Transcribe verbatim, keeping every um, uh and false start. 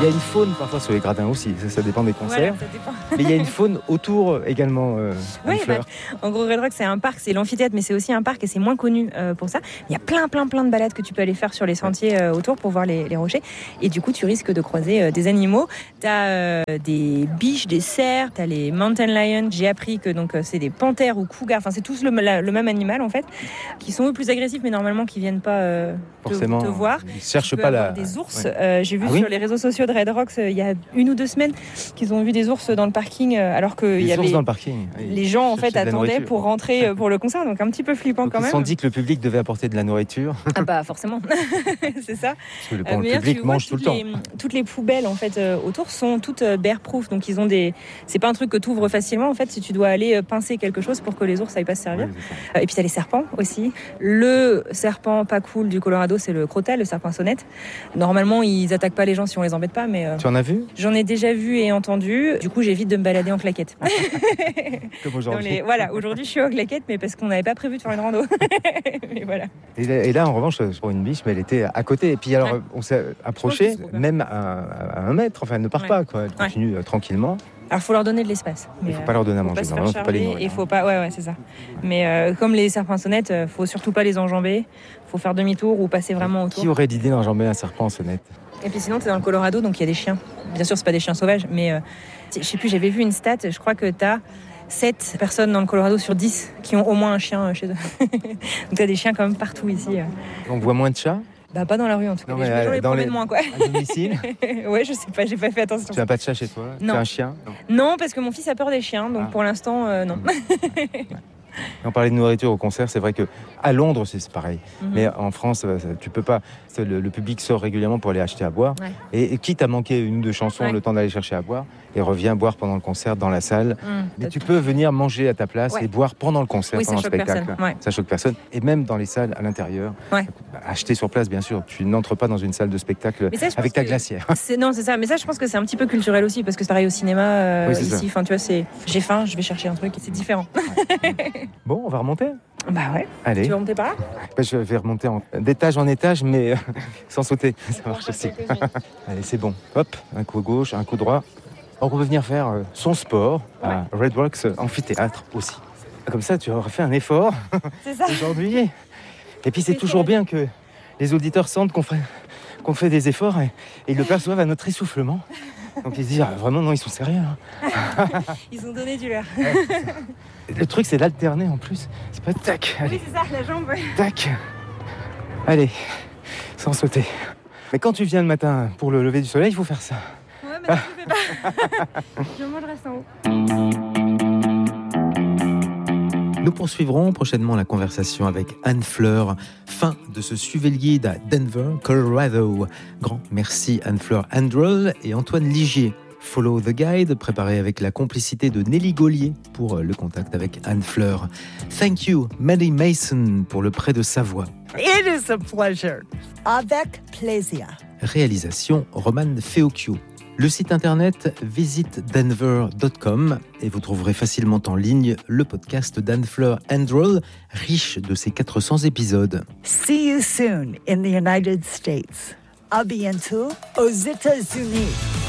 Il y a une faune parfois sur les gradins aussi, ça, ça dépend des concerts. Voilà, ça dépend. Mais il y a une faune autour également, euh, Oui, bah, Anne-Fleur. en gros, Red Rock, c'est un parc, c'est l'amphithéâtre, mais c'est aussi un parc et c'est moins connu euh, pour ça. Il y a plein, plein, plein de balades que tu peux aller faire sur les sentiers euh, autour pour voir les, les rochers. Et du coup, tu risques de croiser euh, des animaux. Tu as euh, des biches, des cerfs, tu as les mountain lions. J'ai appris que donc, euh, c'est des panthères ou cougars, enfin, c'est tous le, la, le même animal en fait, qui sont eux plus agressifs, mais normalement qui viennent pas euh, te, Forcément, te voir. ils cherchent Tu peux pas avoir la... des ours. Ouais. Euh, j'ai vu Ah sur oui les réseaux sociaux de Red Rocks euh, il y a une ou deux semaines qu'ils ont vu des ours dans le parking euh, alors qu'il y Les ours avait dans le parking. Oui. les gens en fait Chercher de la attendaient nourriture. pour rentrer euh, pour le concert, donc un petit peu flippant Donc quand ils même. se sont dit que le public devait apporter de la nourriture. Ah bah forcément, c'est ça. Parce que le, Euh, bon, mais le là, public tu vois, mange tout le toutes temps. les, toutes les poubelles en fait euh, autour sont toutes euh, bear-proof, donc ils ont des. C'est pas un truc que tu ouvres facilement en fait. Si tu dois aller euh, pincer quelque chose pour que les ours aillent pas se servir. Oui, c'est ça. Euh, et puis t'as les serpents aussi. Le serpent pas cool du Colorado, c'est le crotal, le serpent sonnette. Normalement, ils attaquent pas les gens si on les embête pas, mais euh, Tu en as vu j'en ai déjà vu et entendu. Du coup, j'évite de me balader en claquette. comme Dans aujourd'hui. les- Voilà, aujourd'hui je suis en claquette, mais parce qu'on n'avait pas prévu de faire une rando. Mais voilà. Et là, et là, en revanche, je prends une biche, mais elle était à côté. Et puis alors, Ouais. on s'est approché, Je pense que c'est même à, à un mètre. Enfin, elle ne part Ouais. pas, quoi. Elle continue euh, tranquillement. Alors, faut leur donner de l'espace. Il Mais, ne faut euh, pas leur donner à faut manger. pas se faire Normalement, il ne faut pas les charger nourrir. et faut pas. Ouais, ouais, c'est ça. Mais euh, comme les serpents sonnettes, euh, faut surtout pas les enjamber. Faut faire demi-tour ou passer vraiment Qui autour. aurait l'idée d'enjamber un serpent en sonnette? Et puis sinon, t'es dans le Colorado, donc il y a des chiens. Bien sûr, c'est pas des chiens sauvages, mais euh, je sais plus. J'avais vu une stat. Je crois que t'as sept personnes dans le Colorado sur dix qui ont au moins un chien euh, chez eux. Donc t'as des chiens quand même partout ici. euh. On voit moins de chats Bah pas dans la rue en tout cas. Non, Les, mais, les gens euh, les dans promènent les- moins quoi. à domicile. Ouais, je sais pas. J'ai pas fait attention. Tu n'as pas de chat chez toi? Non. Tu as un chien? Non. Non, parce que mon fils a peur des chiens, donc Ah. pour l'instant, euh, non. On parlait de nourriture au concert, c'est vrai que à Londres c'est pareil, Mhm. mais en France ça, tu peux pas. C'est Le, le public sort régulièrement pour aller acheter à boire, Ouais. et, et quitte à manquer une ou deux chansons, Ouais. le temps d'aller chercher à boire, et revient boire pendant le concert dans la salle. Mmh, Mais t'as tu tout. peux venir manger à ta place Ouais. et boire pendant le concert, Oui, ça pendant le choque spectacle. personne, ouais. Ça choque personne. Et même dans les salles à l'intérieur, Ouais. acheter sur place bien sûr. Tu n'entres pas dans une salle de spectacle Mais ça, je pense avec ta que- glacière. C'est, non, c'est ça. Mais ça, je pense que c'est un petit peu culturel aussi, parce que c'est pareil au cinéma euh, Oui, c'est ça. ici. Enfin, tu vois, c'est j'ai faim, je vais chercher un truc, et c'est différent. Bon, on va remonter. Bah ouais. Allez. Tu veux monter par là? Ben, je vais remonter en- d'étage en étage, mais euh, sans sauter. Ça marche aussi. Allez, c'est bon. Hop, un coup gauche, un coup droit. On peut venir faire euh, son sport à Red Rocks Amphithéâtre aussi. Comme ça, tu auras fait un effort C'est ça. aujourd'hui. Et puis, c'est Oui, toujours c'est bien que les auditeurs sentent qu'on fait, qu'on fait des efforts et, et ils le perçoivent à notre essoufflement. Donc, ils se disent, ah, vraiment, non, ils sont sérieux. hein. Ils ont donné du leur. Le truc, c'est d'alterner en plus. C'est pas tac, allez, Oui, c'est ça, la jambe. tac. Allez, sans sauter. Mais quand tu viens le matin pour le lever du soleil, il faut faire ça. Ouais, mais non, je fais pas. Je mange, reste en haut. Nous poursuivrons prochainement la conversation avec Anne-Fleur. Fin de ce Suivez le guide à Denver, Colorado. Grand merci Anne-Fleur Androl et Antoine Ligier. Follow the Guide, préparé avec la complicité de Nelly Gaulier pour le contact avec Anne-Fleur. Thank you, Maddie Mason, pour le prêt de sa voix. It is a pleasure. Avec plaisir. Réalisation Roman Feocchio. Le site internet visite denver point com et vous trouverez facilement en ligne le podcast d'Anne-Fleur Androl, riche de ses quatre cents épisodes. See you soon in the United States. À bientôt aux États-Unis.